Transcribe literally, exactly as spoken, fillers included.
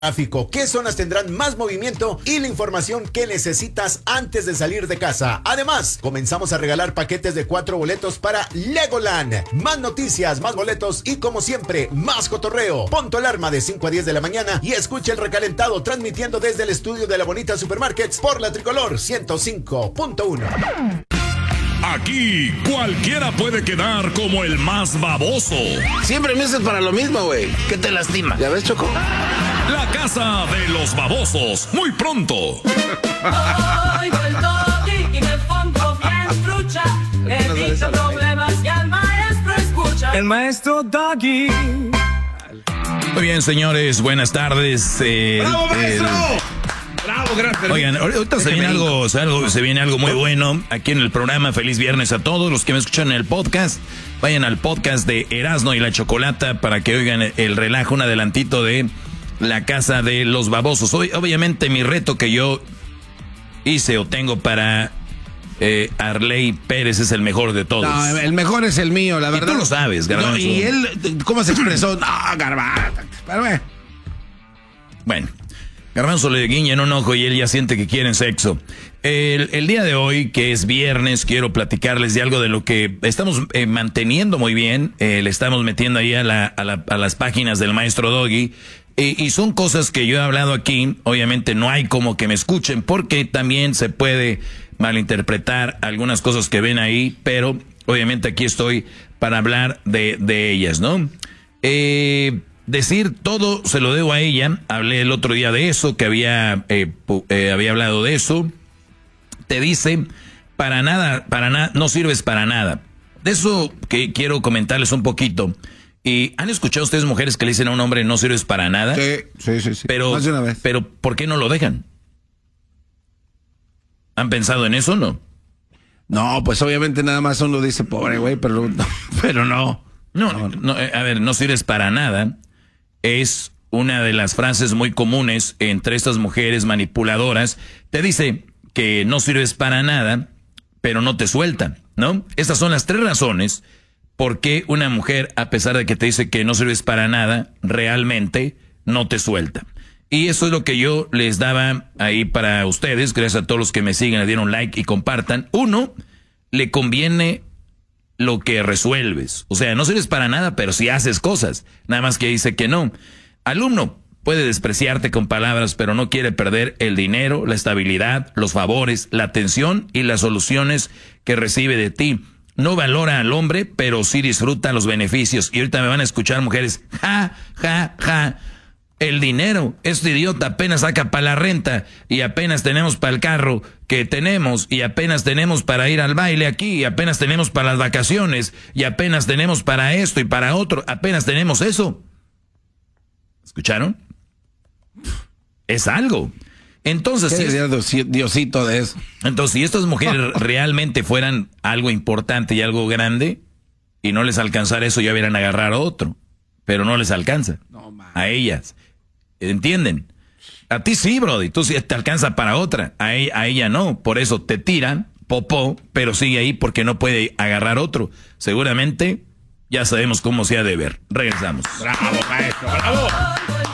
Tráfico, qué zonas tendrán más movimiento y la información que necesitas antes de salir de casa. Además, comenzamos a regalar paquetes de cuatro boletos para Legoland. Más noticias, más boletos y como siempre, más cotorreo. Pon tu alarma de cinco a diez de la mañana y escucha el recalentado transmitiendo desde el estudio de la Bonita Supermarkets por la Tricolor ciento cinco punto uno. Aquí cualquiera puede quedar como el más baboso. Siempre me haces para lo mismo, güey. ¿Qué te lastima? ¿Ya ves, Choco? La casa de los babosos, muy pronto. Oigo el Doggy y me pongo bien trucha. Evito problemas y al maestro escucha. El maestro Doggy. Muy bien, señores, buenas tardes. Eh, ¡Bravo, maestro! Eh, ¡Bravo, gracias! Oigan, ahorita se viene algo, algo, se viene algo muy bueno aquí en el programa. Feliz viernes a todos los que me escuchan en el podcast. Vayan al podcast de Erasmo y la Chocolata para que oigan el relajo, un adelantito de la casa de los babosos. Hoy, obviamente, mi reto que yo hice o tengo para eh, Arley Pérez es el mejor de todos. No, el mejor es el mío, la verdad. Y tú lo sabes, Garbanzo. No, y él, ¿cómo se expresó? No, Garbanzo. Pero bueno. Bueno, Garbanzo le guiña en un ojo y él ya siente que quieren sexo. El, el día de hoy, que es viernes, quiero platicarles de algo de lo que estamos eh, manteniendo muy bien. Eh, le estamos metiendo ahí a, la, a, la, a las páginas del maestro Doggy. Y, y son cosas que yo he hablado aquí. Obviamente no hay como que me escuchen porque también se puede malinterpretar algunas cosas que ven ahí. Pero obviamente aquí estoy para hablar de, de ellas, ¿no? Eh, decir todo se lo debo a ella. Hablé el otro día de eso, que había, eh, eh, había hablado de eso. Te dice, para nada, para nada, no sirves para nada. De eso que quiero comentarles un poquito. ¿Y han escuchado ustedes mujeres que le dicen a un hombre no sirves para nada? Sí, sí, sí. sí. Pero, más de una vez. Pero, ¿por qué no lo dejan? ¿Han pensado en eso o no? No, pues obviamente nada más uno dice, pobre güey, pero, no, pero no. No, no, no, a ver, no sirves para nada. Es una de las frases muy comunes entre estas mujeres manipuladoras. Te dice que no sirves para nada, pero no te sueltan, ¿no? Estas son las tres razones por qué una mujer, a pesar de que te dice que no sirves para nada, realmente no te suelta. Y eso es lo que yo les daba ahí para ustedes. Gracias a todos los que me siguen, le dieron like y compartan. Uno, le conviene lo que resuelves. O sea, no sirves para nada, pero sí haces cosas. Nada más que dice que no. Alumno puede despreciarte con palabras, pero no quiere perder el dinero, la estabilidad, los favores, la atención y las soluciones que recibe de ti. No valora al hombre, pero sí disfruta los beneficios. Y ahorita me van a escuchar mujeres, ja, ja, ja. El dinero, este idiota apenas saca para la renta y apenas tenemos para el carro que tenemos y apenas tenemos para ir al baile aquí y apenas tenemos para las vacaciones y apenas tenemos para esto y para otro, apenas tenemos eso. ¿Escucharon? Es algo. Entonces, ¿qué si diría Diosito de eso? Entonces, si estas mujeres realmente fueran algo importante y algo grande y no les alcanzara eso, ya hubieran agarrar a otro, pero no les alcanza no, a ellas. ¿Entienden? A ti sí, brody, tú sí te alcanza para otra, a ella, a ella no, por eso te tiran, popó, pero sigue ahí porque no puede agarrar otro. Seguramente ya sabemos cómo se ha de ver. Regresamos. Bravo, maestro, bravo.